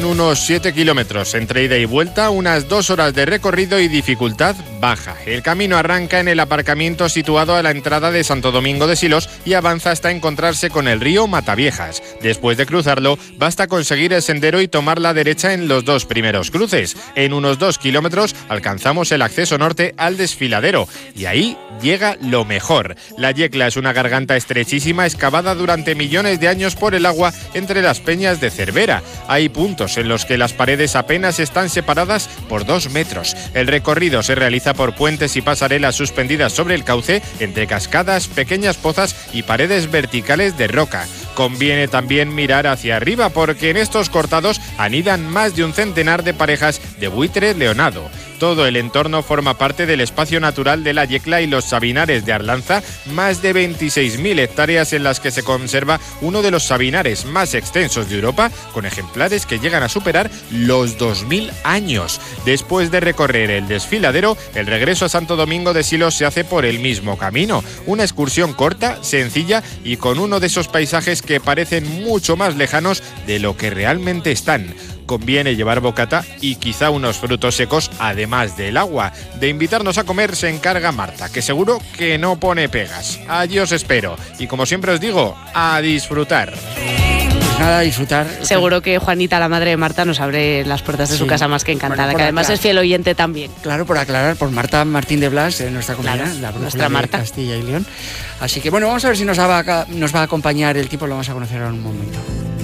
son unos 7 kilómetros, entre ida y vuelta, unas 2 horas de recorrido y dificultad baja. El camino arranca en el aparcamiento situado a la entrada de Santo Domingo de Silos y avanza hasta encontrarse con el río Mataviejas. Después de cruzarlo, basta conseguir el sendero y tomar la derecha en los 2 primeros cruces. En unos 2 kilómetros alcanzamos el acceso norte al desfiladero y ahí llega lo mejor. La Yecla es una garganta estrechísima excavada durante millones de años por el agua entre las peñas de Cervera. Hay puntos en los que las paredes apenas están separadas por 2 metros. El recorrido se realiza por puentes y pasarelas suspendidas sobre el cauce entre cascadas, pequeñas pozas y paredes verticales de roca. Conviene también mirar hacia arriba porque en estos cortados anidan más de un centenar de parejas de buitre leonado. Todo el entorno forma parte del espacio natural de la Yecla y los Sabinares de Arlanza, más de 26.000 hectáreas en las que se conserva uno de los sabinares más extensos de Europa, con ejemplares que llegan a superar los 2.000 años. Después de recorrer el desfiladero, el regreso a Santo Domingo de Silos se hace por el mismo camino. Una excursión corta, sencilla y con uno de esos paisajes que parecen mucho más lejanos de lo que realmente están. Conviene llevar bocata y quizá unos frutos secos, además del agua. De invitarnos a comer se encarga Marta, que seguro que no pone pegas. Allí os espero. Y como siempre os digo, a disfrutar. Pues nada, a disfrutar. Seguro que Juanita, la madre de Marta, nos abre las puertas de su casa más que encantada, bueno, que además es fiel oyente también. Claro, por aclarar, por Marta Martín de Blas, nuestra compañera, claro, la brújula de Castilla y León. Así que bueno, vamos a ver si nos va a acompañar el tiempo, lo vamos a conocer ahora en un momento.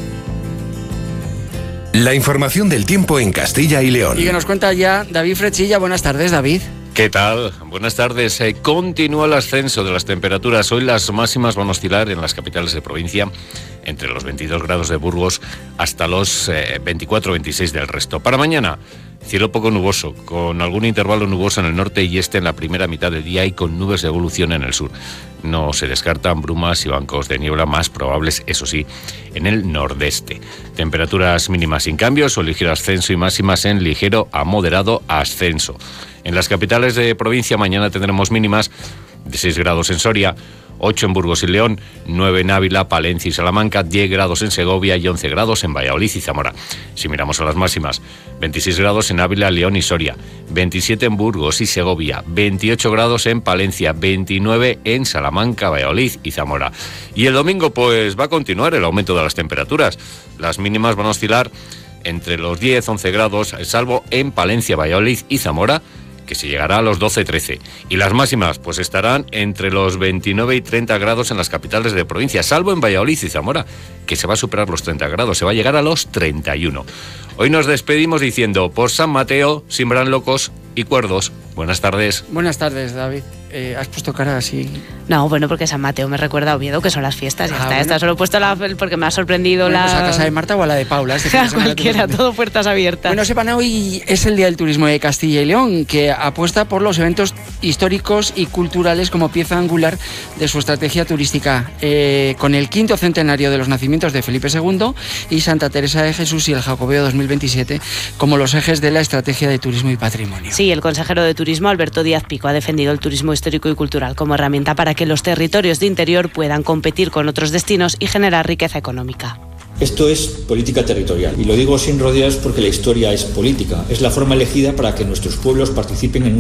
La información del tiempo en Castilla y León. Y que nos cuenta ya David Frechilla. Buenas tardes, David. ¿Qué tal? Buenas tardes. Continúa el ascenso de las temperaturas. Hoy las máximas van a oscilar en las capitales de provincia entre los 22 grados de Burgos hasta los 24-26 del resto. Para mañana, cielo poco nuboso, con algún intervalo nuboso en el norte y este en la primera mitad del día y con nubes de evolución en el sur. No se descartan brumas y bancos de niebla más probables, eso sí, en el nordeste. Temperaturas mínimas sin cambios o ligero ascenso y máximas en ligero a moderado ascenso. En las capitales de provincia mañana tendremos mínimas de 6 grados en Soria, 8 en Burgos y León, 9 en Ávila, Palencia y Salamanca, 10 grados en Segovia y 11 grados en Valladolid y Zamora. Si miramos a las máximas, 26 grados en Ávila, León y Soria, 27 en Burgos y Segovia, 28 grados en Palencia, 29 en Salamanca, Valladolid y Zamora. Y el domingo pues va a continuar el aumento de las temperaturas. Las mínimas van a oscilar entre los 10-11 grados, salvo en Palencia, Valladolid y Zamora, que se llegará a los 12-13. Y las máximas pues estarán entre los 29 y 30 grados en las capitales de provincia, salvo en Valladolid y Zamora, que se va a superar los 30 grados, se va a llegar a los 31. Hoy nos despedimos diciendo, por San Mateo, siembran locos y cuerdos. Buenas tardes. Buenas tardes, David. ¿Has puesto cara así? No, bueno, porque San Mateo me recuerda a Oviedo, que son las fiestas. Bueno. Esta solo he puesto porque me ha sorprendido Pues a casa de Marta o a la de Paula. A cualquiera, todo puertas abiertas. Bueno, sepan, hoy es el Día del Turismo de Castilla y León, que apuesta por los eventos históricos y culturales como pieza angular de su estrategia turística, con el 5º centenario de los nacimientos de Felipe II y Santa Teresa de Jesús y el Jacobeo 2027 como los ejes de la estrategia de turismo y patrimonio. Sí, el consejero de Turismo, Alberto Díaz Pico, ha defendido el turismo histórico y cultural como herramienta para que los territorios de interior puedan competir con otros destinos y generar riqueza económica. Esto es política territorial y lo digo sin rodeos porque la historia es política. Es la forma elegida para que nuestros pueblos participen en